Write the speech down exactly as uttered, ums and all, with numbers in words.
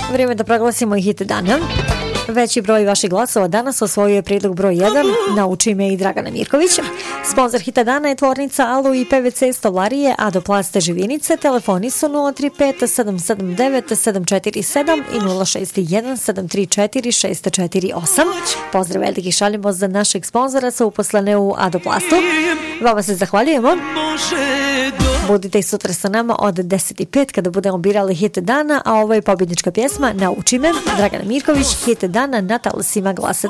Vrijeme da proglasimo i hit dana. Veći broj vaših glasova danas osvojio je prijedlog broj jedan, Nauči me i Dragana Mirković. Sponzor hita dana je tvornica Alu i P V C stolarije, a do plaste živinice telefoni su nula tri pet sedam sedam devet sedam četiri sedam i nula šest jedan sedam tri četiri šest četiri osam. Pozdrav veliki šaljemo za našeg sponzora sa uposlene u Adoplastu. Vama se zahvaljujemo. Budite i sutra sa nama od deset i pet kada budemo birali hit dana, a ovo je pobjednička pjesma Nauči me, Dragana Mirković, hit dana na talasima Glasa